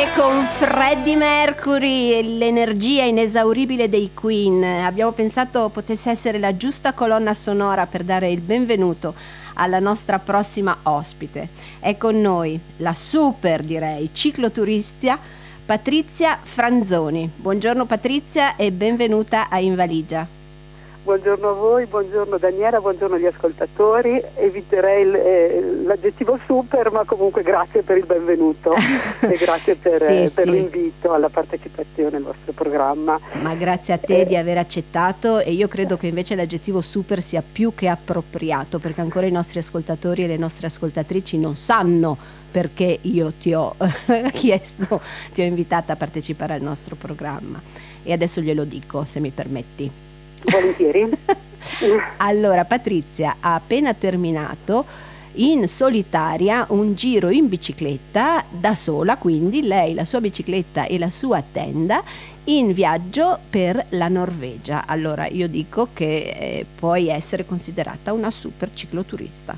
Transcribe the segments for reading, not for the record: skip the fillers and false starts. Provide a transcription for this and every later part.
Con Freddie Mercury e l'energia inesauribile dei Queen abbiamo pensato potesse essere la giusta colonna sonora per dare il benvenuto alla nostra prossima ospite. È con noi la super, direi, cicloturista Patrizia Franzoni. Buongiorno Patrizia e benvenuta a In Valigia. Buongiorno a voi, buongiorno Daniela, buongiorno agli ascoltatori. Eviterei l'aggettivo super, ma comunque grazie per il benvenuto e grazie per l'invito alla partecipazione al vostro programma. Ma grazie a te di aver accettato, e io credo che invece l'aggettivo super sia più che appropriato, perché ancora i nostri ascoltatori e le nostre ascoltatrici non sanno perché io ti ho chiesto, ti ho invitata a partecipare al nostro programma, e adesso glielo dico, se mi permetti. Volentieri. Allora, Patrizia ha appena terminato in solitaria un giro in bicicletta da sola, quindi lei, la sua bicicletta e la sua tenda, in viaggio per la Norvegia. Allora io dico che puoi essere considerata una super cicloturista.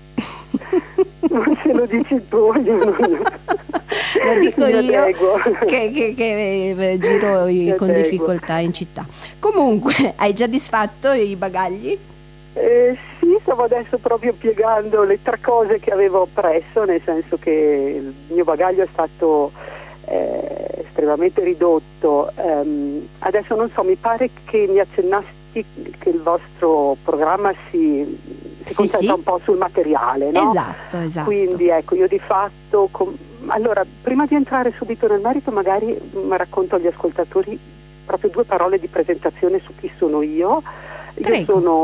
Non se lo dici tu, io non... Lo dico io che giro con difficoltà in città. Comunque, hai già disfatto i bagagli? Sì, stavo adesso proprio piegando le 3 cose che avevo presso, nel senso che il mio bagaglio è stato estremamente ridotto. Adesso non so, mi pare che mi accennasti che il vostro programma si concentra un po' sul materiale, no? Esatto. Quindi ecco, io di fatto... Allora, prima di entrare subito nel merito, magari racconto agli ascoltatori proprio 2 parole di presentazione su chi sono io. Prego. Io sono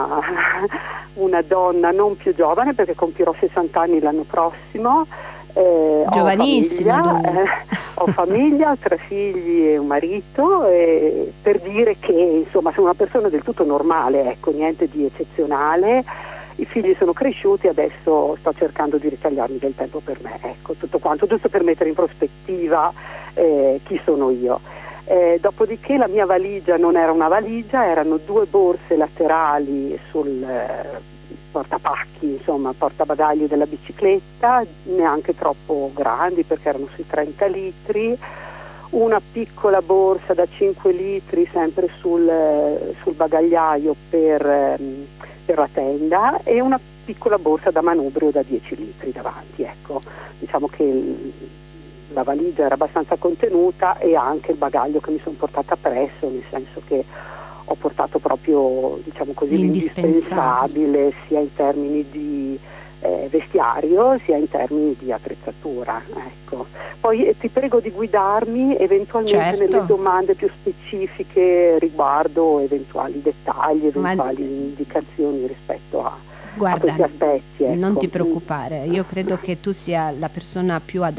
una donna non più giovane, perché compierò 60 anni l'anno prossimo. Giovanissima. Ho famiglia, ho 3 figli e un marito, per dire che insomma sono una persona del tutto normale, ecco, niente di eccezionale. I figli sono cresciuti, adesso sto cercando di ritagliarmi del tempo per me, ecco, tutto quanto, giusto per mettere in prospettiva chi sono io. Dopodiché la mia valigia non era una valigia, erano 2 borse laterali sul portapacchi, insomma portabagagli della bicicletta, neanche troppo grandi perché erano sui 30 litri, una piccola borsa da 5 litri sempre sul bagagliaio per la tenda, e una piccola borsa da manubrio da 10 litri davanti. Ecco, diciamo che la valigia era abbastanza contenuta, e anche il bagaglio che mi sono portata presso, nel senso che ho portato proprio, diciamo così, l'indispensabile, sia in termini di vestiario sia in termini di attrezzatura, ecco. Poi ti prego di guidarmi eventualmente nelle domande più specifiche riguardo eventuali dettagli, eventuali indicazioni rispetto a questi aspetti, ecco. Non ti preoccupare, io credo che tu sia la persona più adatta